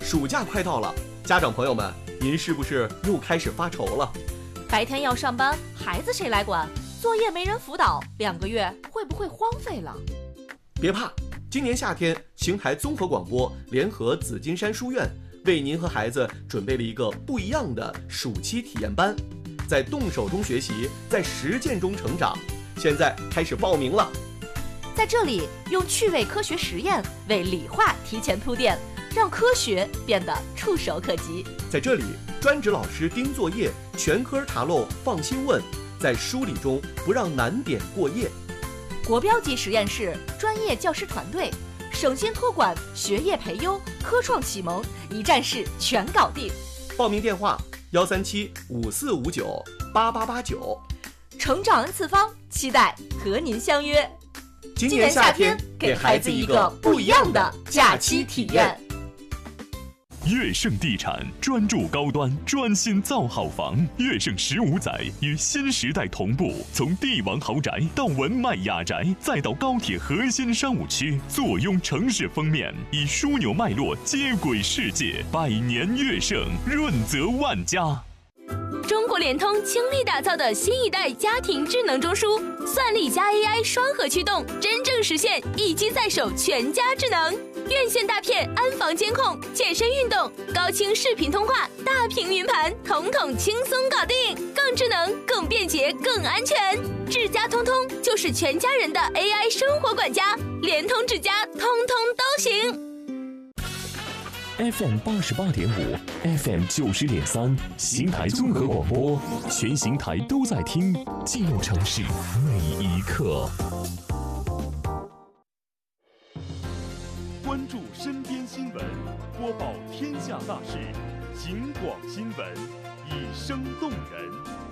暑假快到了，家长朋友们，您是不是又开始发愁了？ 白天要上班，孩子谁来管？作业没人辅导，2个月会不会荒废了？ 别怕，今年夏天，邢台综合广播联合紫金山书院，为您和孩子准备了一个不一样的暑期体验班，在动手中学习，在实践中成长。现在开始报名了。 在这里，用趣味科学实验为理化提前铺垫，让科学变得触手可及。 在这里，专职老师盯作业，全科查漏放心问，在梳理中不让难点过夜。 国标级实验室，专业教师团队，省心托管，学业培优，科创启蒙，一站式全搞定。 报名电话13754598889。 成长 N 次方，期待和您相约。 今年夏天，给孩子一个不一样的假期体验。 悦盛地产专注高端，专心造好房。悦盛15载与新时代同步，从帝王豪宅到文迈雅宅，再到高铁核心商务区，坐拥城市封面，以枢纽脉络接轨世界。100年悦盛，润泽万家。 中国联通倾力打造的新一代家庭智能中枢，算力加 AI 双核驱动，真正实现一机在手全家智能。院线大片、安防监控、健身运动、高清视频通话、大屏云盘，统统轻松搞定，更智能、更便捷、更安全。智家通通就是全家人的 AI 生活管家，联通智家通通都行。 FM 88.5 ，FM 90.3，邢台综合广播，全邢台都在听，记录城市每一刻。 关注身边新闻，播报天下大事，警广新闻，以声动人。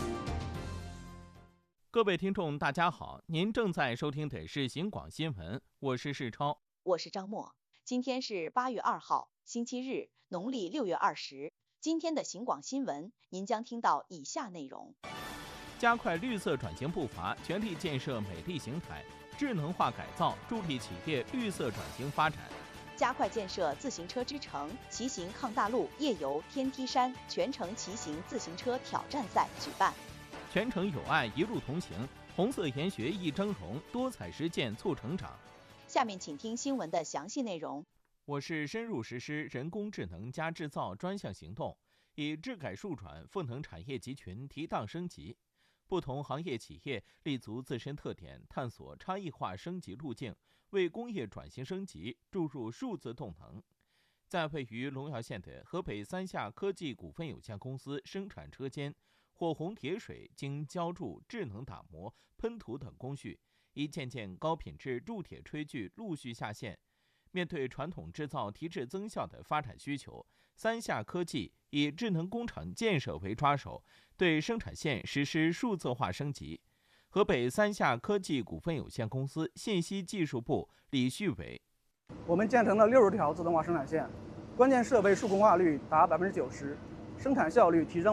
各位听众，大家好，您正在收听的是警广新闻，我是世超， 我是张默。今天是8月2号，星期日，农历6月20。今天的警广新闻，您将听到以下内容： 加快绿色转型步伐，全力建设美丽邢台，智能化改造，助力企业绿色转型发展。 加快建设自行车之城，骑行抗大陆夜游天梯山全程骑行自行车挑战赛举办。 全程有爱，一路同行，红色研学一峥嵘，多彩实践促成长。 下面请听新闻的详细内容。 我市深入实施人工智能加制造专项行动，以智改数转赋能产业集群提档升级。不同行业企业立足自身特点，探索差异化升级路径，为工业转型升级注入数字动能。在位于龙窑县的河北三夏科技股份有限公司生产车间，火红铁水经浇铸、智能打磨、喷涂等工序，一件件高品质铸铁炊具陆续下线。面对传统制造提质增效的发展需求，三夏科技以智能工厂建设为抓手，对生产线实施数字化升级。河北三夏科技股份有限公司信息技术部李旭伟： 我们建成了60条自动化生产线，关键设备数控化率达90%，生产效率提升